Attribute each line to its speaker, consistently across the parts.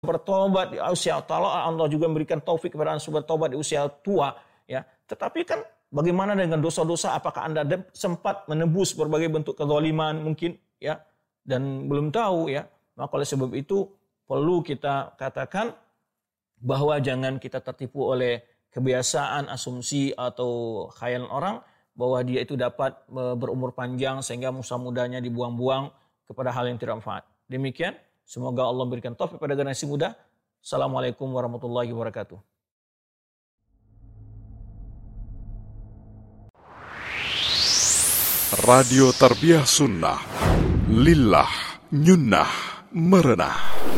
Speaker 1: bertobat di usia tua, Allah juga memberikan taufik kepada Anda bertobat di usia tua, ya. Tetapi kan bagaimana dengan dosa-dosa? Apakah Anda sempat menebus berbagai bentuk kezaliman mungkin, ya? Dan belum tahu, ya. Maka oleh sebab itu perlu kita katakan bahwa jangan kita tertipu oleh kebiasaan, asumsi atau khayalan orang bahwa dia itu dapat berumur panjang sehingga masa mudanya dibuang-buang kepada hal yang tidak manfaat. Demikian, semoga Allah berikan taufik pada generasi muda. Assalamualaikum warahmatullahi wabarakatuh.
Speaker 2: Radio Tarbiyah Sunnah, lillah, nyunnah, merenah.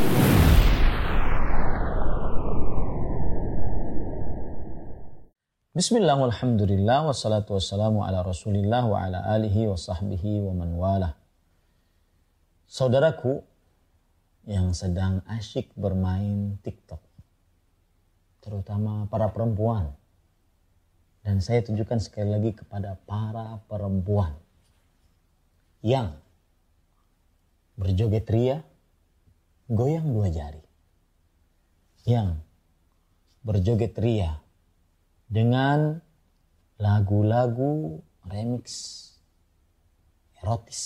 Speaker 3: Bismillah, walhamdulillah, wassalatu wassalamu ala rasulillah wa ala alihi wa sahbihi wa man wala. Saudaraku yang sedang asyik bermain TikTok, terutama para perempuan, dan saya tunjukkan sekali lagi kepada para perempuan yang berjoget ria, goyang dua jari, yang berjoget ria dengan lagu-lagu remix erotis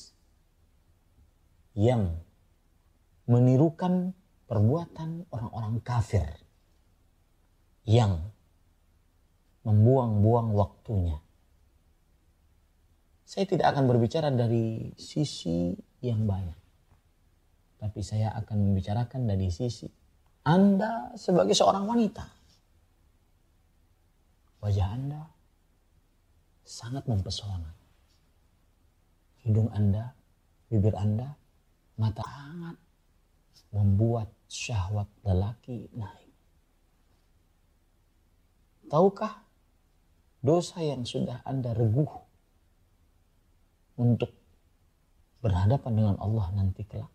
Speaker 3: yang menirukan perbuatan orang-orang kafir yang membuang-buang waktunya. Saya tidak akan berbicara dari sisi yang banyak, tapi saya akan membicarakan dari sisi Anda sebagai seorang wanita. Wajah Anda sangat mempesona. Hidung Anda, bibir Anda, mata sangat membuat syahwat lelaki naik. Tahukah dosa yang sudah Anda reguh untuk berhadapan dengan Allah nanti kelak?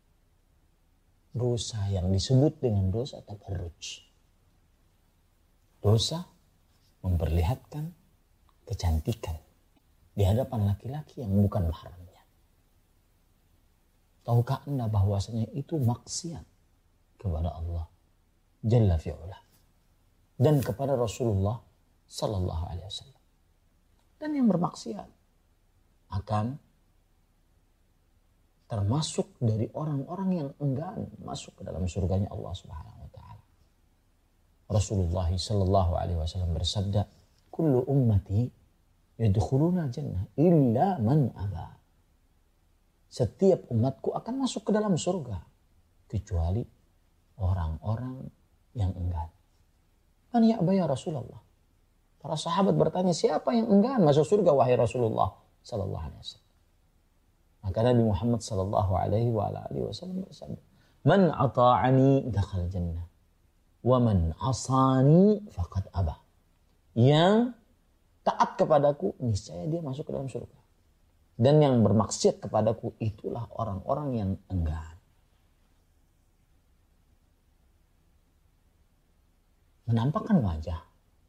Speaker 3: Dosa yang disebut dengan dosa tabarruj. Dosa memperlihatkan kecantikan di hadapan laki-laki yang bukan mahramnya. Tahukah Anda bahwasanya itu maksiat kepada Allah Jalla fi'ula dan kepada Rasulullah Sallallahu Alaihi Wasallam. Dan yang bermaksiat akan termasuk dari orang-orang yang enggan masuk ke dalam surganya Allah Subhanahu wa taala. Rasulullah Sallallahu Alaihi Wasallam bersabda, "Kullu ummati yadkhuluna jannah illa man aba." Setiap umatku akan masuk ke dalam surga kecuali orang-orang yang enggan. Man ya'ba ya Rasulullah? Para sahabat bertanya, siapa yang enggan masuk surga wahai Rasulullah Sallallahu Alaihi Wasallam? Maka Nabi Muhammad Sallallahu Alaihi Wasallam bersabda, "Man ata'ani dakhal jannah. Wa man asani faqad aba." Yang taat kepadaku niscaya dia masuk ke dalam surga. Dan yang bermaksiat kepadaku itulah orang-orang yang enggan. Menampakkan wajah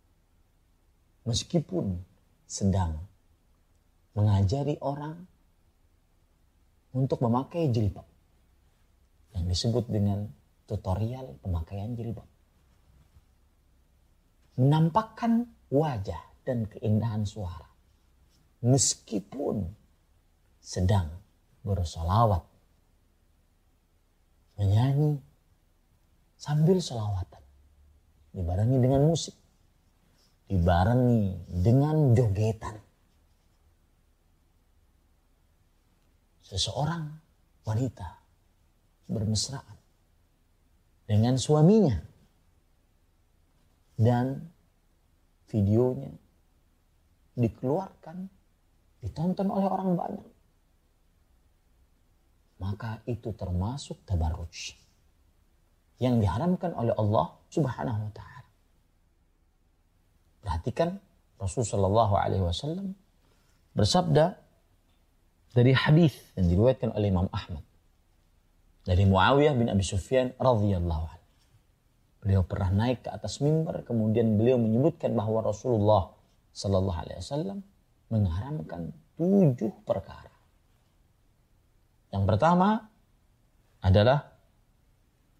Speaker 3: meskipun sedang mengajari orang untuk memakai jilbab, yang disebut dengan tutorial pemakaian jilbab. Menampakkan wajah dan keindahan suara meskipun sedang bersolawat, menyanyi sambil solawatan, dibarengi dengan musik, dibarengi dengan jogetan. Seseorang wanita bermesraan dengan suaminya dan videonya dikeluarkan, ditonton oleh orang banyak, maka itu termasuk tabarruj yang diharamkan oleh Allah Subhanahu wa taala. Perhatikan, Rasulullah Shallallahu Alaihi Wasallam bersabda dari hadis yang diriwayatkan oleh Imam Ahmad dari Muawiyah bin Abi Sufyan radhiyallahu anhu. Beliau pernah naik ke atas mimbar, kemudian beliau menyebutkan bahwa Rasulullah Sallallahu Alaihi Wasallam mengharamkan 7 perkara. Yang pertama adalah